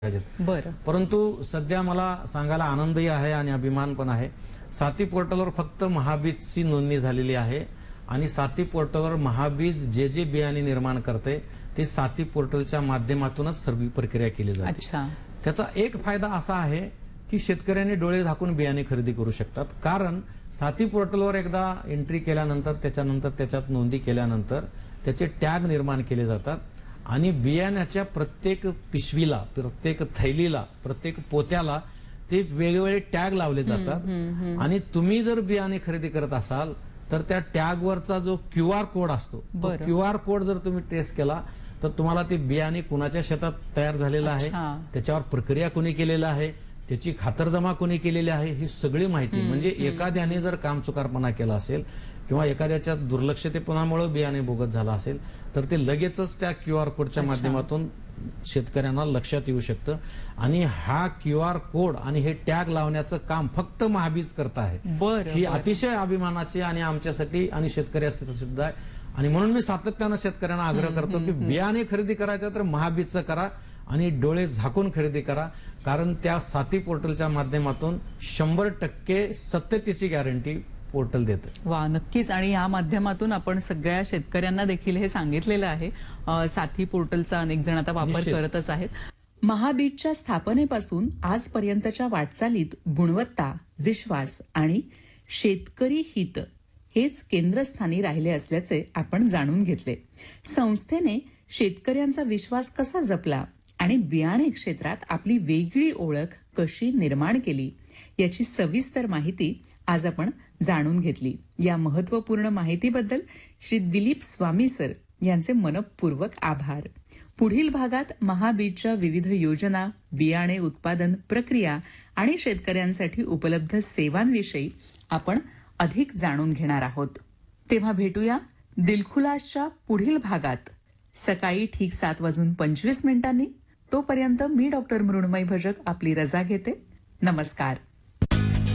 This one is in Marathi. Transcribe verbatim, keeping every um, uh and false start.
बरं. परंतु सध्या मला सांगायला आनंदही आहे आणि अभिमान पण आहे. साती पोर्टलवर फक्त महाबीजची नोंदणी झालेली आहे आणि साती पोर्टलवर महाबीज जे जे बियाणे निर्माण करते ते साती पोर्टलच्या माध्यमातूनच सर्व प्रक्रिया केली जाते. अच्छा. त्याचा एक फायदा असा आहे की शेतकऱ्यांनी डोळे झाकून बियाणे खरेदी करू शकतात. कारण साती पोर्टलवर एकदा एंट्री केल्यानंतर त्याच्यानंतर त्याच्यात नोंदी केल्यानंतर त्याचे टॅग निर्माण केले जातात आणि बियाण्याच्या प्रत्येक पिशवीला, प्रत्येक थैलीला, प्रत्येक पोत्याला ते वेगवेगळे टॅग लावले जातात. आणि तुम्ही जर बियाणे खरेदी करत असाल तर त्या टॅग वरचा जो क्यू आर कोड असतो, तो क्यू आर कोड जर तुम्ही ट्रेस केला तर तुम्हाला ते बियाणे कुणाच्या शेतात तयार झालेलं आहे, त्याच्यावर प्रक्रिया कोणी केलेला आहे, त्याची खातरजमा कोणी केलेली आहे, ही सगळी माहिती. म्हणजे एखाद्याने जर कामचुकारपणा केला असेल किंवा एखाद्याच्या दुर्लक्षतेपणामुळे बियाणे बोगस झाला असेल तर ते लगेचच त्या क्यू आर कोडच्या माध्यमातून शेतकऱ्यांना लक्षात येऊ शकतं. आणि हा क्यू आर कोड आणि हे टॅग लावण्याचं काम फक्त महाबीज करत आहे. ही अतिशय अभिमानाची आणि आमच्यासाठी आणि शेतकऱ्यासाठी सुद्धा आहे. आणि म्हणून मी सातत्यानं शेतकऱ्यांना आग्रह करतो की बियाणे खरेदी करायचं तर महाबीजचं करा आणि डोळे झाकून खरेदी करा. कारण त्या साती पोर्टलच्या माध्यमातून शंभर टक्के सत्यतेची गॅरंटी पोर्टल देतं. वा, नक्कीच. आणि या माध्यमातून आपण सगळ्या शेतकऱ्यांना देखील हे सांगितलेलं आहे. साथी पोर्टलचा अनेक जण आता वापर करतच आहेत. महाबीजच्या स्थापनेपासून आजपर्यंतच्या वाटचालीत गुणवत्ता, विश्वास आणि शेतकरी हित हेच केंद्रस्थानी राहिले असल्याचे आपण जाणून घेतले. संस्थेने शेतकऱ्यांचा विश्वास कसा जपला आणि बियाणे क्षेत्रात आपली वेगळी ओळख कशी निर्माण केली याची सविस्तर माहिती आज आपण जाणून घेतली. या महत्वपूर्ण माहितीबद्दल श्री दिलीप स्वामी सर यांचे मनपूर्वक आभार. पुढील भागात महाबीजच्या विविध योजना, बियाणे उत्पादन प्रक्रिया आणि शेतकऱ्यांसाठी उपलब्ध सेवांविषयी आपण अधिक जाणून घेणार आहोत. तेव्हा भेटूया दिलखुलासच्या पुढील भागात सकाळी ठीक सात वाजून पंचवीस मिनिटांनी. तोपर्यंत मी डॉक्टर मृण्मयी भजक आपली रजा घेते. नमस्कार.